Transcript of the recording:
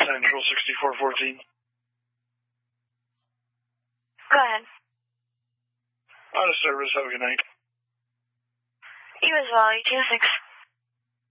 Central 6414. Go ahead. On a service, have a good night. You as well, 826.